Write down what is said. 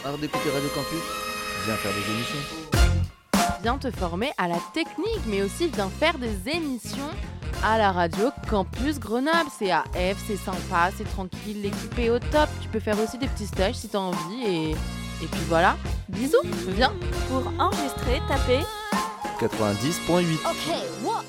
Arrête d'écouter Radio Campus. Viens faire des émissions. Viens te former à la technique, mais aussi viens faire des émissions à la radio Campus Grenoble. C'est AF, c'est sympa, c'est tranquille, l'équipe est au top. Tu peux faire aussi des petits stages si t'as envie et puis voilà. Bisous, viens. Pour enregistrer, tapez 90.8. Okay, what?